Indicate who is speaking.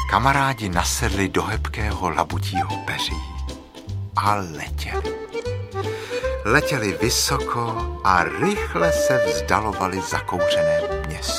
Speaker 1: Kamarádi nasedli do hebkého labutího peří a letěli. Letěli vysoko a rychle se vzdalovali zakouřenému městu.